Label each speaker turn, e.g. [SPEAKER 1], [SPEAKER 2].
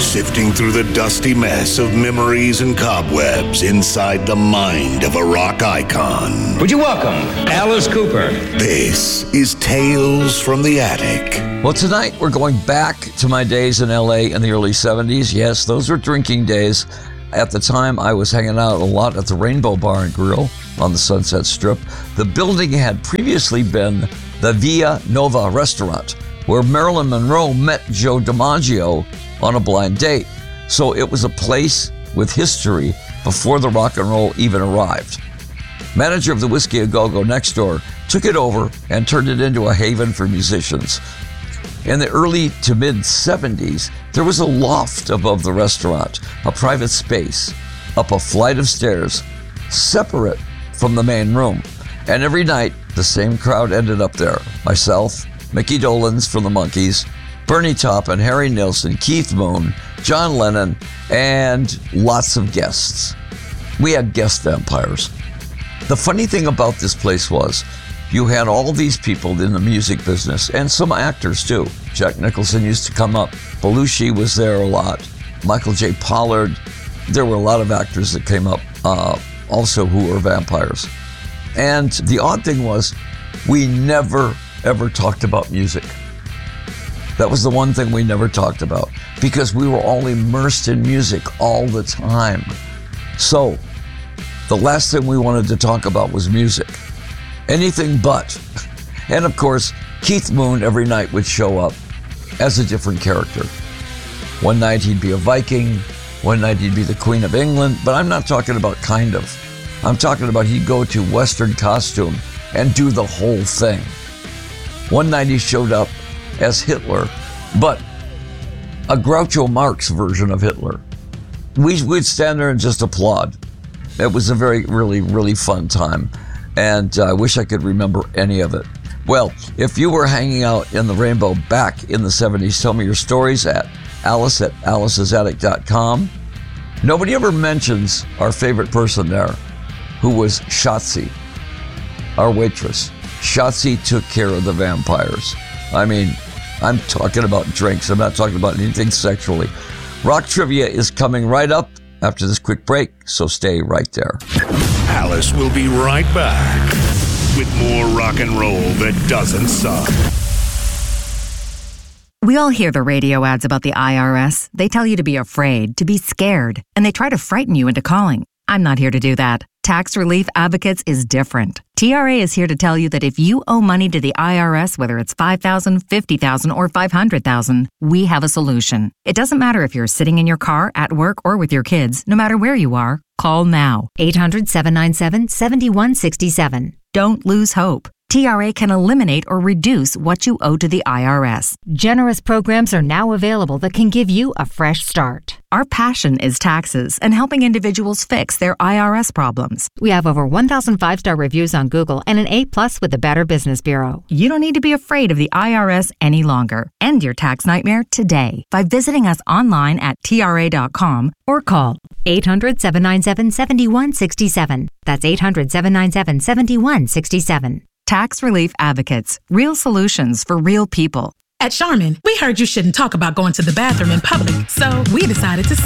[SPEAKER 1] sifting through the dusty mess of memories and cobwebs inside the mind of a rock icon.
[SPEAKER 2] Would you welcome Alice Cooper?
[SPEAKER 1] This is Tales from the Attic.
[SPEAKER 3] Well, tonight we're going back to my days in LA in the early 70s. Yes, those were drinking days. At the time, I was hanging out a lot at the Rainbow Bar and Grill on the Sunset Strip. The building had previously been the Via Nova restaurant, where Marilyn Monroe met Joe DiMaggio on a blind date. So it was a place with history before the rock and roll even arrived. Manager of the Whiskey A Go-Go next door took it over and turned it into a haven for musicians. In the early to mid-70s, there was a loft above the restaurant, a private space, up a flight of stairs, separate from the main room. And every night, the same crowd ended up there. Myself, Mickey Dolenz from the Monkees, Bernie Taupin, Harry Nilsson, Keith Moon, John Lennon, and lots of guests. We had guest vampires. The funny thing about this place was, you had all these people in the music business, and some actors too. Jack Nicholson used to come up. Belushi was there a lot. Michael J. Pollard. There were a lot of actors that came up also who were vampires. And the odd thing was, we never, ever talked about music. That was the one thing we never talked about, because we were all immersed in music all the time. So, the last thing we wanted to talk about was music. Anything but. And of course, Keith Moon every night would show up as a different character. One night he'd be a Viking, one night he'd be the Queen of England, but I'm not talking about kind of. I'm talking about he'd go to Western costume and do the whole thing. One night he showed up as Hitler, but a Groucho Marx version of Hitler. We'd stand there and just applaud. It was a really fun time, and I wish I could remember any of it. Well, if you were hanging out in the Rainbow back in the 70s, tell me your stories at alice@alice'sattic.com. Nobody ever mentions our favorite person there, who was Shotzi, our waitress. Shotzi took care of the vampires. I mean, I'm talking about drinks. I'm not talking about anything sexually. Rock Trivia is coming right up after this quick break, so stay right there.
[SPEAKER 1] Alice will be right back with more rock and roll that doesn't suck.
[SPEAKER 4] We all hear the radio ads about the IRS. They tell you to be afraid, to be scared, and they try to frighten you into calling. I'm not here to do that. Tax Relief Advocates is different. TRA is here to tell you that if you owe money to the IRS, whether it's $5,000, $50,000, or $500,000, we have a solution. It doesn't matter if you're sitting in your car, at work, or with your kids. No matter where you are, call now. 800-797-7167. Don't lose hope. TRA can eliminate or reduce what you owe to the IRS.
[SPEAKER 5] Generous programs are now available that can give you a fresh start.
[SPEAKER 4] Our passion is taxes and helping individuals fix their IRS problems.
[SPEAKER 5] We have over 1,000 5-star reviews on Google and an A+ with the Better Business Bureau.
[SPEAKER 4] You don't need to be afraid of the IRS any longer. End your tax nightmare today by visiting us online at TRA.com or call
[SPEAKER 5] 800-797-7167. That's 800-797-7167.
[SPEAKER 4] Tax Relief Advocates. Real solutions for real people.
[SPEAKER 6] At Charmin, we heard you shouldn't talk about going to the bathroom in public, so we decided to